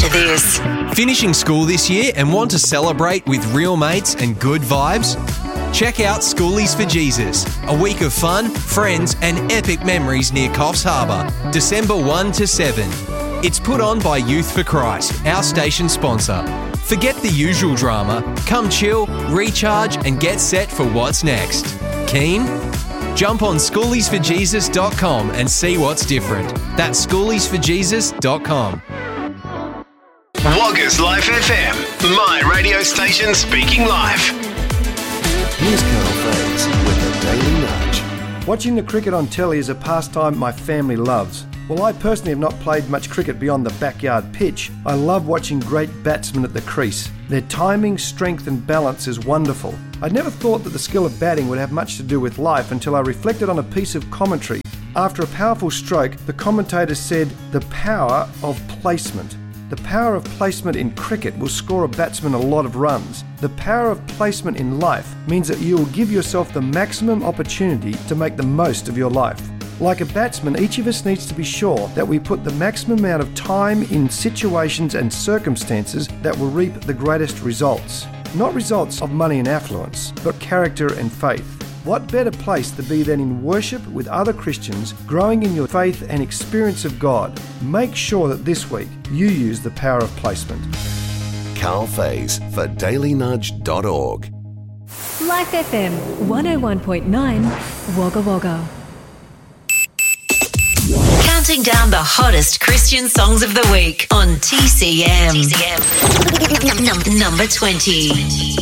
to this. Finishing school this year and want to celebrate with real mates and good vibes? Check out Schoolies for Jesus, a week of fun, friends and epic memories near Coffs Harbour, December 1 to 7. It's put on by Youth for Christ, our station sponsor. Forget the usual drama, come chill, recharge and get set for what's next. Keen? Jump on schooliesforjesus.com and see what's different. That's schooliesforjesus.com. Woggers Life FM, my radio station speaking live. Here's Carl Faze with the Daily Nudge. Watching the cricket on telly is a pastime my family loves. While I personally have not played much cricket beyond the backyard pitch, I love watching great batsmen at the crease. Their timing, strength and balance is wonderful. I never thought that the skill of batting would have much to do with life until I reflected on a piece of commentary. After a powerful stroke, the commentator said, "The power of placement." The power of placement in cricket will score a batsman a lot of runs. The power of placement in life means that you will give yourself the maximum opportunity to make the most of your life. Like a batsman, each of us needs to be sure that we put the maximum amount of time in situations and circumstances that will reap the greatest results. Not results of money and affluence, but character and faith. What better place to be than in worship with other Christians, growing in your faith and experience of God? Make sure that this week you use the power of placement. Carl Faze for dailynudge.org. Life FM 101.9 Wagga Wagga. Counting down the hottest Christian songs of the week on TCM. Number 20.